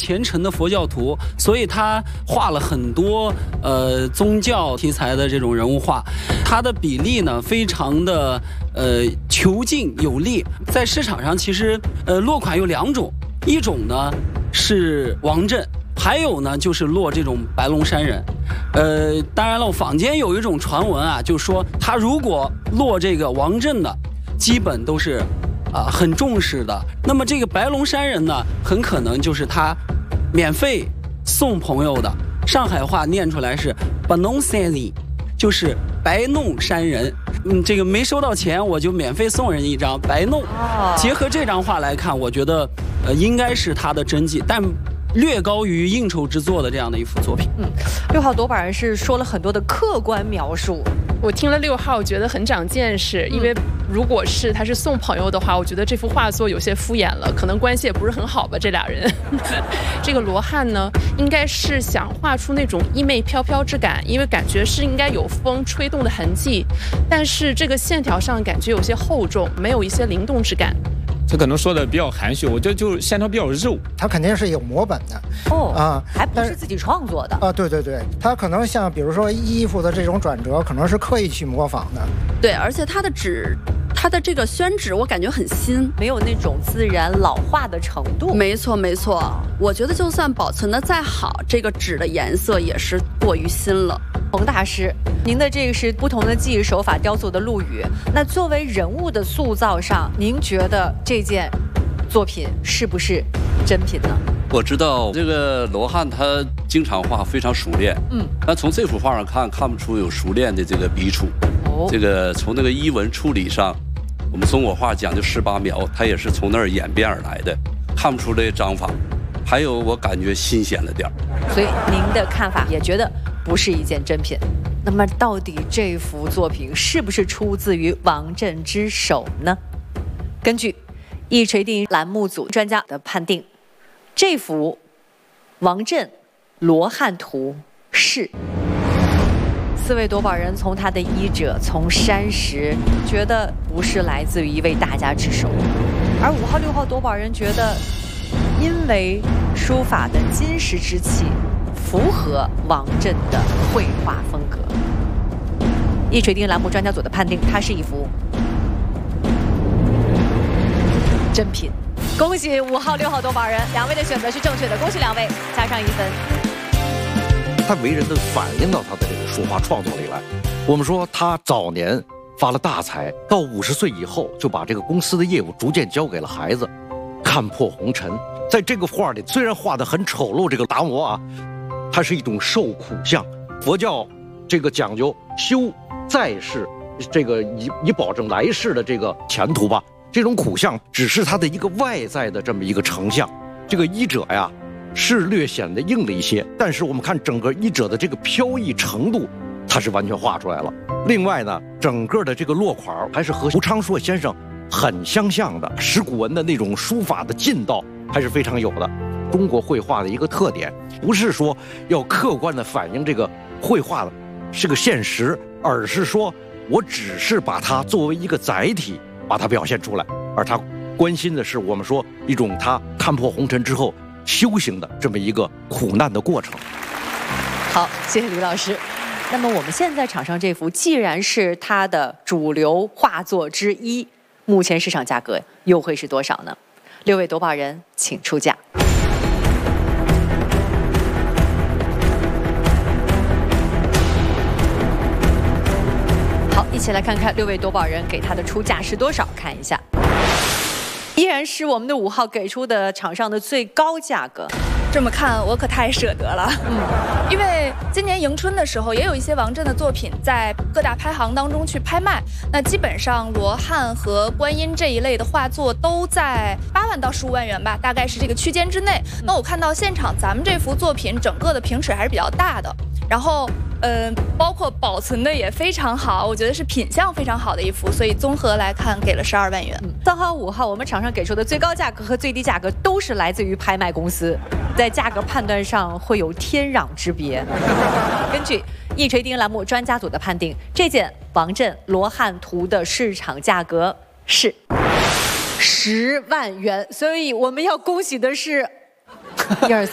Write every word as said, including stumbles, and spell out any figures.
虔诚的佛教徒，所以他画了很多呃宗教题材的这种人物画，他的比例呢非常的呃遒劲有力。在市场上其实呃落款有两种，一种呢是王震，还有呢就是落这种白龙山人。呃，当然了，坊间有一种传闻啊，就说他如果落这个王震的，基本都是啊、呃、很重视的。那么这个白龙山人呢，很可能就是他免费送朋友的。上海话念出来是白龙山人，就是白弄山人。嗯，这个没收到钱，我就免费送人一张白弄。结合这张画来看，我觉得呃应该是他的真迹，但略高于应酬之作的这样的一幅作品。 嗯，六号夺宝人是说了很多的客观描述。 我听了六号，我觉得很长见识，因为如果是他是送朋友的话，我觉得这幅画作有些敷衍了，可能关系也不是很好吧，这俩人。这个罗汉呢，应该是想画出那种衣袂飘飘之感，因为感觉是应该有风吹动的痕迹，但是这个线条上感觉有些厚重，没有一些灵动之感。 这可能说的比较含蓄，我觉得就线条比较肉。 他肯定是有摹本的哦啊， 还不是自己创作的啊。对对对，他可能像比如说衣服的这种转折，可能是刻意去模仿的。 对，而且他的纸，他的这个宣纸，我感觉很新， 没有那种自然老化的程度。 没错没错，我觉得就算保存的再好，这个纸的颜色也是过于新了。 冯大师，您的这个是不同的技艺手法雕塑的陆羽，那作为人物的塑造上，您觉得这件作品是不是真品呢？ 我知道这个罗汉他经常画非常熟练，嗯，但从这幅画上看，看不出有熟练的这个笔触。哦，这个从那个衣纹处理上，我们中国画讲究十八描，他也是从那儿演变而来的，看不出这章法。还有我感觉新鲜了点儿。 所以您的看法也觉得不是一件真品。那么到底这幅作品是不是出自于王震之手呢？根据一锤定音栏目组专家的判定，这幅王震罗汉图是。四位夺宝人从他的衣褶，从山石，觉得不是来自于一位大家之手，而五号六号夺宝人觉得因为书法的金石之气符合王震的绘画风格。一锤定栏目专家组的判定，它是一幅真品。恭喜五号六号夺宝人，两位的选择是正确的，恭喜两位，加上一分。 他为人的反映到他的这个书画创作里来。我们说他早年发了大财，到五十岁以后就把这个公司的业务逐渐交给了孩子，看破红尘。在这个画里，虽然画得很丑陋，这个达摩啊，它是一种受苦相。佛教这个讲究修在世，这个以以保证来世的这个前途吧。这种苦相只是它的一个外在的这么一个成像。这个衣褶呀，是略显得硬了一些，但是我们看整个衣褶的这个飘逸程度，它是完全画出来了。另外呢，整个的这个落款还是和胡昌硕先生很相像的，石鼓文的那种书法的劲道还是非常有的。中国绘画的一个特点，不是说要客观的反映这个绘画的是个现实，而是说我只是把它作为一个载体，把它表现出来，而他关心的是我们说一种他看破红尘之后修行的这么一个苦难的过程。 好，谢谢吕老师。那么我们现在场上这幅既然是它的主流画作之一，目前市场价格又会是多少呢？六位夺宝人请出价。好，一起来看看六位夺宝人给他的出价是多少，看一下。依然是我们的五号给出的场上的最高价格。 这么看我可太舍得了，嗯，因为今年迎春的时候也有一些王震的作品在各大拍行当中去拍卖，那基本上罗汉和观音这一类的画作都在八万到十五万元吧，大概是这个区间之内。那我看到现场咱们这幅作品整个的平尺还是比较大的，然后呃，包括保存的也非常好，我觉得是品相非常好的一幅，所以综合来看给了十二万元。 三号、五号，我们场上给出的最高价格和最低价格都是来自于拍卖公司，在价格判断上会有天壤之别。根据一锤定音栏目专家组的判定，这件王震罗汉图的市场价格是十万元，所以我们要恭喜的是，一二三。